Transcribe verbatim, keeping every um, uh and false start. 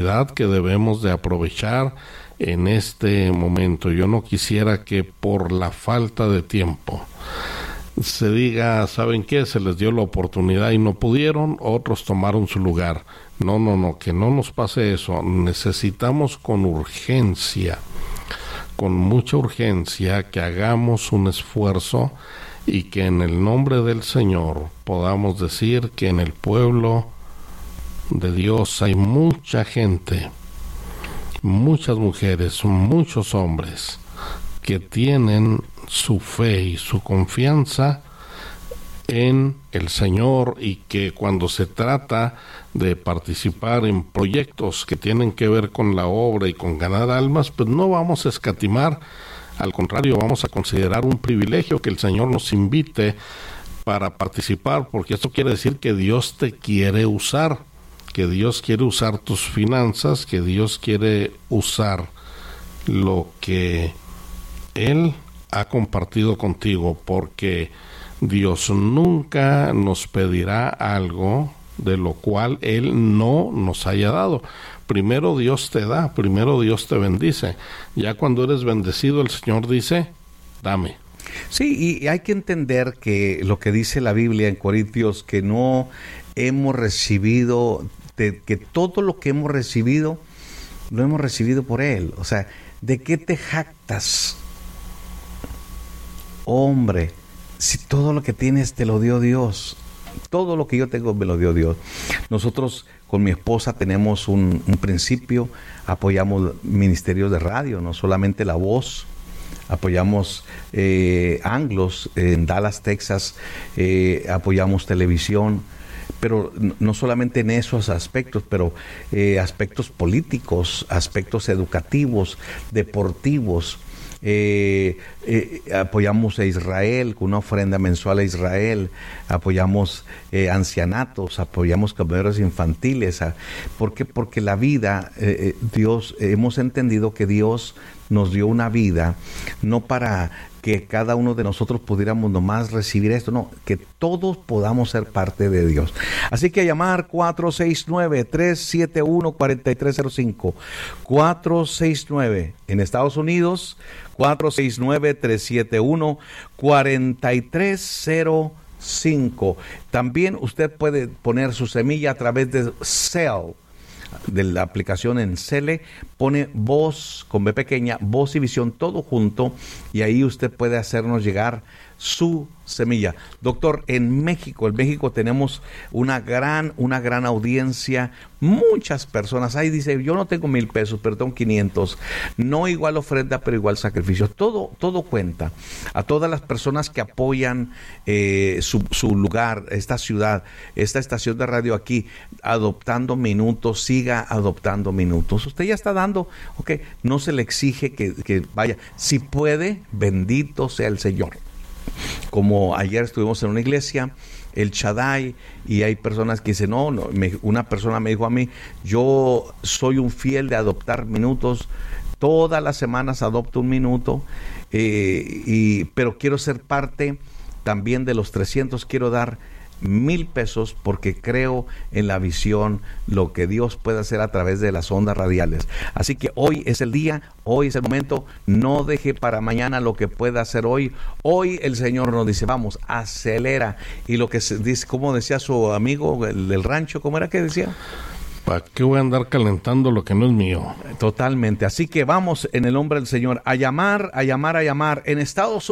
que debemos de aprovechar en este momento. Yo no quisiera que por la falta de tiempo se diga, ¿saben qué? Se les dio la oportunidad y no pudieron, otros tomaron su lugar. No, no, no, que no nos pase eso. Necesitamos con urgencia, con mucha urgencia, que hagamos un esfuerzo y que en el nombre del Señor podamos decir que en el pueblo de Dios hay mucha gente, muchas mujeres, muchos hombres que tienen su fe y su confianza en el Señor, y que cuando se trata de participar en proyectos que tienen que ver con la obra y con ganar almas, pues no vamos a escatimar, al contrario, vamos a considerar un privilegio que el Señor nos invite para participar, porque esto quiere decir que Dios te quiere usar, que Dios quiere usar tus finanzas, que Dios quiere usar lo que Él ha compartido contigo, porque Dios nunca nos pedirá algo de lo cual Él no nos haya dado. Primero Dios te da, primero Dios te bendice. Ya cuando eres bendecido, el Señor dice, dame. Sí, y hay que entender que lo que dice la Biblia en Corintios, que no hemos recibido, de, que todo lo que hemos recibido, lo hemos recibido por Él. O sea, ¿de qué te jactas, hombre, si todo lo que tienes te lo dio Dios? Todo lo que yo tengo me lo dio Dios. Nosotros con mi esposa tenemos un, un principio, apoyamos ministerios de radio, no solamente La Voz, apoyamos eh, Anglos en Dallas, Texas, eh, apoyamos televisión, pero no solamente en esos aspectos, pero eh, aspectos políticos, aspectos educativos, deportivos. Eh, eh, apoyamos a Israel con una ofrenda mensual a Israel, apoyamos eh, ancianatos, apoyamos camioneros infantiles. A, ¿Por qué? Porque la vida, eh, Dios, eh, hemos entendido que Dios nos dio una vida no para que cada uno de nosotros pudiéramos nomás recibir esto, no, que todos podamos ser parte de Dios. Así que a llamar cuatro seis nueve, tres siete uno, cuatro tres cero cinco, cuatro seis nueve en Estados Unidos, cuatro seis nueve, tres siete uno, cuatro tres cero cinco. También usted puede poner su semilla a través de Cell, de la aplicación en Cele, pone Voz con B pequeña, Voz y Visión, todo junto, y ahí usted puede hacernos llegar su semilla. Doctor, en México, en México tenemos una gran, una gran audiencia, muchas personas. Ahí dice, yo no tengo mil pesos, pero tengo quinientos. No igual ofrenda, pero igual sacrificio. Todo, todo cuenta. A todas las personas que apoyan eh, su, su lugar, esta ciudad, esta estación de radio aquí, adoptando minutos, siga adoptando minutos. Usted ya está dando, ok, no se le exige que, que vaya. Si puede, bendito sea el Señor. Como ayer estuvimos en una iglesia, el Shaddai, y hay personas que dicen, no, no me, una persona me dijo a mí, yo soy un fiel de adoptar minutos, todas las semanas adopto un minuto, eh, y, pero quiero ser parte también de los trescientos, quiero dar mil pesos porque creo en la visión, lo que Dios puede hacer a través de las ondas radiales. Así que hoy es el día, hoy es el momento, no deje para mañana lo que pueda hacer hoy. Hoy el Señor nos dice, vamos, acelera. Y lo que se dice, como decía su amigo el del rancho, ¿cómo era que decía? ¿Para qué voy a andar calentando lo que no es mío? Totalmente. Así que vamos en el nombre del Señor a llamar, a llamar, a llamar. En Estados